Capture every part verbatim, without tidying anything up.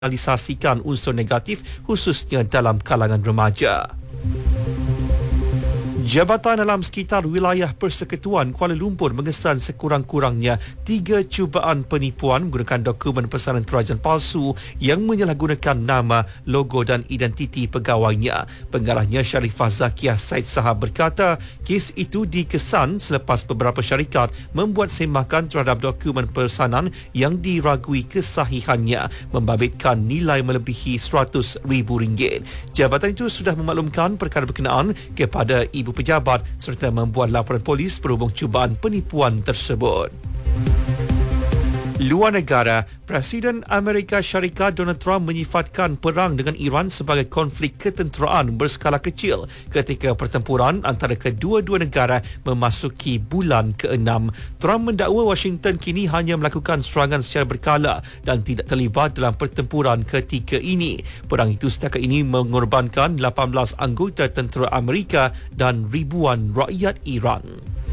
meminimalisasikan unsur negatif khususnya dalam kalangan remaja. Jabatan Alam Sekitar Wilayah Persekutuan Kuala Lumpur mengesan sekurang-kurangnya tiga cubaan penipuan menggunakan dokumen pesanan kerajaan palsu yang menyalahgunakan nama, logo dan identiti pegawainya. Pengarahnya Sharifah Zakiah Said Sahab berkata, kes itu dikesan selepas beberapa syarikat membuat semakan terhadap dokumen pesanan yang diragui kesahihannya, membabitkan nilai melebihi seratus ribu ringgit. Jabatan itu sudah memaklumkan perkara berkenaan kepada ibu pejabat serta membuat laporan polis berhubung cubaan penipuan tersebut. Luar negara, Presiden Amerika Syarikat Donald Trump menyifatkan perang dengan Iran sebagai konflik ketenteraan berskala kecil ketika pertempuran antara kedua-dua negara memasuki bulan keenam. Trump mendakwa Washington kini hanya melakukan serangan secara berkala dan tidak terlibat dalam pertempuran ketika ini. Perang itu setakat ini mengorbankan lapan belas anggota tentera Amerika dan ribuan rakyat Iran.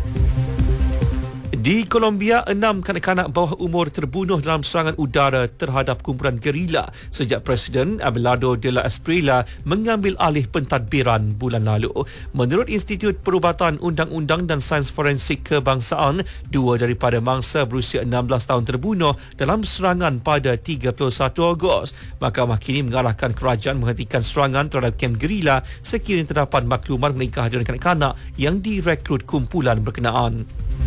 Di Colombia, enam kanak-kanak bawah umur terbunuh dalam serangan udara terhadap kumpulan gerila sejak Presiden Abelardo de la Espriella mengambil alih pentadbiran bulan lalu. Menurut Institut Perubatan Undang-Undang dan Sains Forensik Kebangsaan, dua daripada mangsa berusia enam belas tahun terbunuh dalam serangan pada tiga puluh satu Ogos. Mahkamah kini mengarahkan kerajaan menghentikan serangan terhadap kem gerila sekiranya terdapat maklumat mengenai kehadiran kanak-kanak yang direkrut kumpulan berkenaan.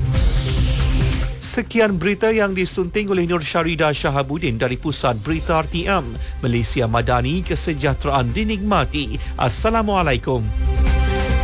Sekian berita yang disunting oleh Nur Syarida Shahabuddin dari Pusat Berita R T M. Malaysia Madani, kesejahteraan dinikmati. Assalamualaikum.